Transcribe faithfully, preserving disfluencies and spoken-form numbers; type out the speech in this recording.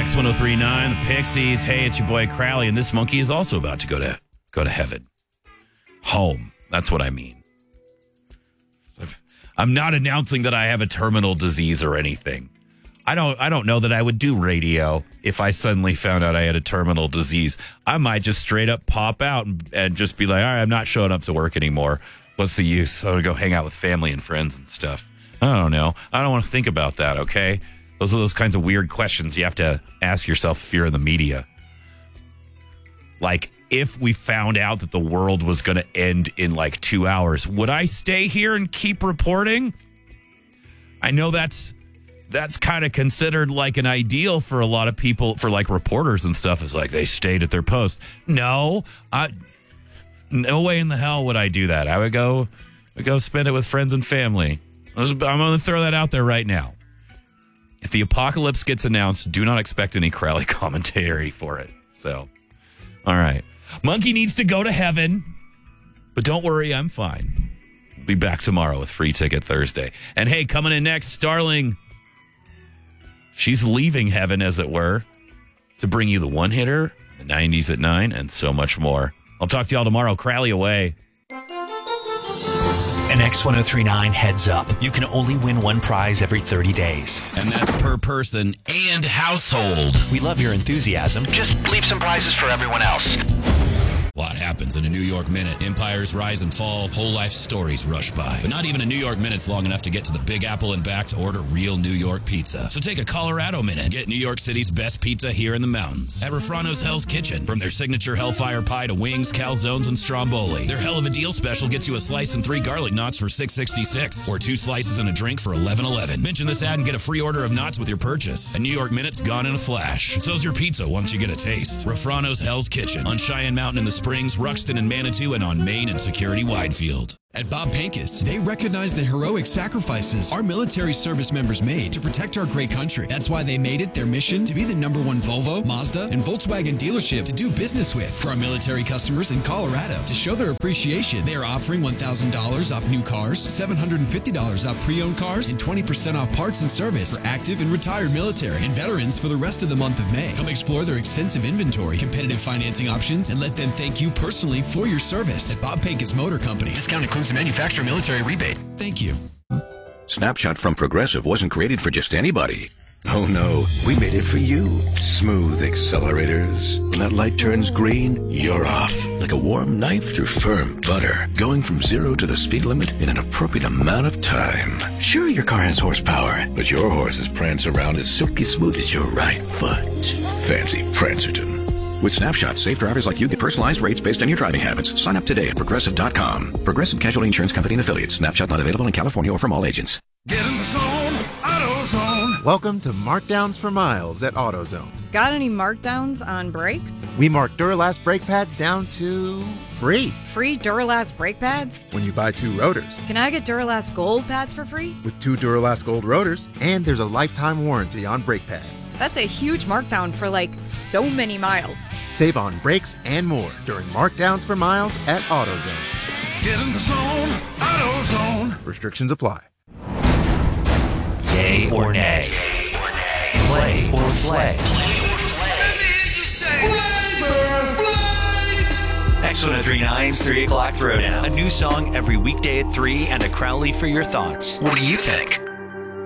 X one oh three point nine, the Pixies. Hey, it's your boy Crowley, and this monkey is also about to go to go to heaven. Home. That's what I mean. I'm not announcing that I have a terminal disease or anything. I don't I don't know that I would do radio if I suddenly found out I had a terminal disease. I might just straight up pop out and, and just be like, all right, I'm not showing up to work anymore. What's the use? I'm going to go hang out with family and friends and stuff. I don't know. I don't want to think about that, okay? Those are those kinds of weird questions you have to ask yourself if you're in the media. Like, if we found out that the world was going to end in like two hours, would I stay here and keep reporting? I know that's that's kind of considered like an ideal for a lot of people, for like reporters and stuff. It's like they stayed at their post. No, I, no way in the hell would I do that. I would go, I'd go spend it with friends and family. I'm going to throw that out there right now. If the apocalypse gets announced, do not expect any Crowley commentary for it. So, all right. Monkey needs to go to heaven, but don't worry, I'm fine. We'll be back tomorrow with Free Ticket Thursday. And hey, coming in next, Starling. She's leaving heaven, as it were, to bring you the one-hitter, the nineties at nine, and so much more. I'll talk to y'all tomorrow. Crowley away. An X one oh three point nine heads up. You can only win one prize every thirty days. And that's per person and household. We love your enthusiasm. Just leave some prizes for everyone else. A lot happens in a New York minute. Empires rise and fall, whole life stories rush by. But not even a New York minute's long enough to get to the Big Apple and back to order real New York pizza. So take a Colorado minute. Get New York City's best pizza here in the mountains. At Refrano's Hell's Kitchen. From their signature Hellfire Pie to wings, calzones, and stromboli. Their Hell of a Deal special gets you a slice and three garlic knots for six sixty-six. Or two slices and a drink for eleven eleven. Mention this ad and get a free order of knots with your purchase. A New York minute's gone in a flash. And so's your pizza once you get a taste. Refrano's Hell's Kitchen. On Cheyenne Mountain in the Springs, Ruxton and Manitou, and on Main and Security Widefield. At Bob Pincus, they recognize the heroic sacrifices our military service members made to protect our great country. That's why they made it their mission to be the number one Volvo, Mazda, and Volkswagen dealership to do business with. For our military customers in Colorado, to show their appreciation, they are offering one thousand dollars off new cars, seven hundred fifty dollars off pre-owned cars, and twenty percent off parts and service for active and retired military and veterans for the rest of the month of May. Come explore their extensive inventory, competitive financing options, and let them thank you personally for your service. At Bob Pincus Motor Company, discount includes a manufacturer military rebate. Thank you. Snapshot from Progressive wasn't created for just anybody. Oh no, we made it for you. Smooth accelerators. When that light turns green, you're off. Like a warm knife through firm butter. Going from zero to the speed limit in an appropriate amount of time. Sure, your car has horsepower, but your horses prance around as silky smooth as your right foot. Fancy Prancerton. With Snapshot, safe drivers like you get personalized rates based on your driving habits. Sign up today at Progressive dot com. Progressive Casualty Insurance Company and Affiliates. Snapshot not available in California or from all agents. Get in the zone, AutoZone. Welcome to Markdowns for Miles at AutoZone. Got any markdowns on brakes? We mark Duralast brake pads down to free. Free Duralast brake pads? When you buy two rotors. Can I get Duralast Gold pads for free? With two Duralast Gold rotors, and there's a lifetime warranty on brake pads. That's a huge markdown for like so many miles. Save on brakes and more during Markdowns for Miles at AutoZone. Get in the zone, AutoZone. Restrictions apply. Yay or nay? Play or flay? X one oh three point nine's three o'clock Throwdown. A new song every weekday at three and a Crowley for your thoughts. What do you think?